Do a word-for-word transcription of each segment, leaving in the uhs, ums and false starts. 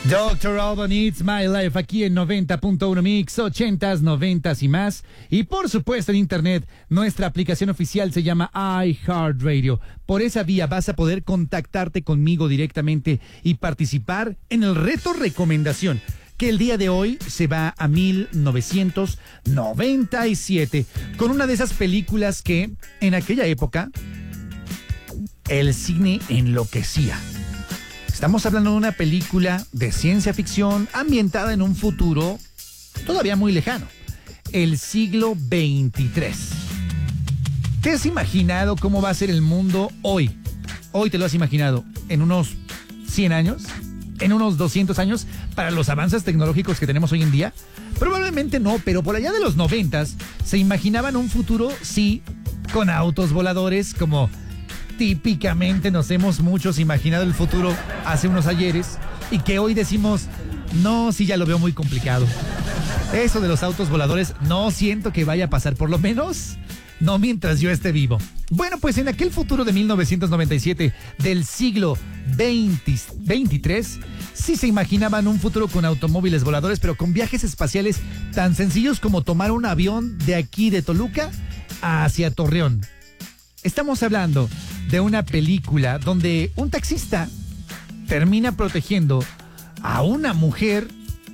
doctor Alban, It's My Life, aquí en noventa punto uno Mix, ochentas, noventas y más. Y por supuesto en internet, nuestra aplicación oficial se llama iHeartRadio. Por esa vía vas a poder contactarte conmigo directamente y participar en el reto recomendación, que el día de hoy se va a mil novecientos noventa y siete, con una de esas películas que en aquella época el cine enloquecía. Estamos hablando de una película de ciencia ficción ambientada en un futuro todavía muy lejano, el siglo veintitrés. ¿Te has imaginado cómo va a ser el mundo hoy? Hoy te lo has imaginado, en unos cien años, en unos doscientos años, para los avances tecnológicos que tenemos hoy en día. Probablemente no, pero por allá de los noventas se imaginaban un futuro, sí, con autos voladores, como típicamente nos hemos muchos imaginado el futuro hace unos ayeres, y que hoy decimos, no, sí, ya lo veo muy complicado. Eso de los autos voladores no siento que vaya a pasar, por lo menos no mientras yo esté vivo. Bueno, pues en aquel futuro de mil novecientos noventa y siete del siglo veintitrés, sí se imaginaban un futuro con automóviles voladores, pero con viajes espaciales tan sencillos como tomar un avión de aquí de Toluca hacia Torreón. Estamos hablando de una película donde un taxista termina protegiendo a una mujer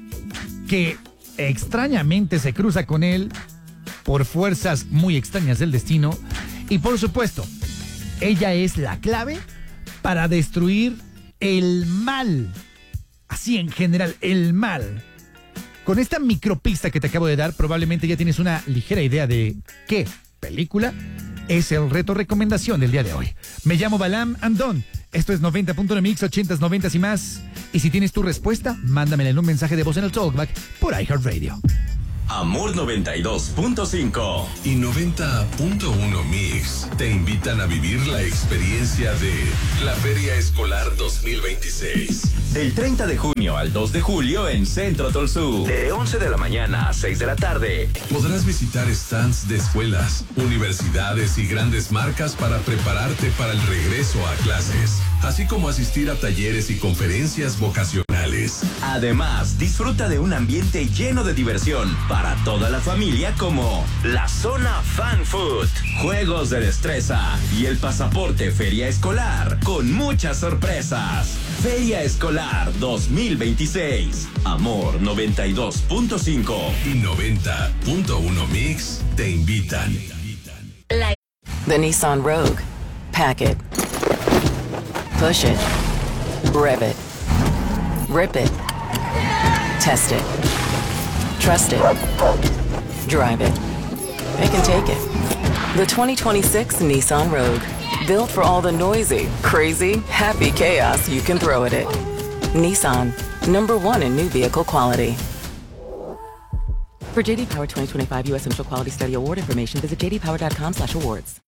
que extrañamente se cruza con él por fuerzas muy extrañas del destino, y por supuesto, ella es la clave para destruir el mal, así en general, el mal. Con esta micropista que te acabo de dar, probablemente ya tienes una ligera idea de qué película es el reto recomendación del día de hoy. Me llamo Balam Andón. Esto es noventa punto uno Mix, ochentas, noventas y más. Y si tienes tu respuesta, mándamela en un mensaje de voz en el Talkback por iHeartRadio. Amor noventa y dos punto cinco y noventa punto uno Mix te invitan a vivir la experiencia de la Feria Escolar dos mil veintiséis. Del treinta de junio al dos de julio en Centro Tolsú. De once de la mañana a seis de la tarde. Podrás visitar stands de escuelas, universidades y grandes marcas para prepararte para el regreso a clases, así como asistir a talleres y conferencias vocacionales. Además, disfruta de un ambiente lleno de diversión para toda la familia, como la zona Fan Food, juegos de destreza y el pasaporte Feria Escolar con muchas sorpresas. Feria Escolar dos mil veintiséis. Amor noventa y dos punto cinco y noventa punto uno Mix te invitan. The Nissan Rogue. Pack it. Push it. Rev it. Rip it. Test it. Trust it. Drive it. It can take it. The twenty twenty-six Nissan Rogue. Built for all the noisy, crazy, happy chaos you can throw at it. Nissan. Number one in new vehicle quality. For J D Power twenty twenty-five U S Central Quality Study Award information, visit j d power dot com slash awards.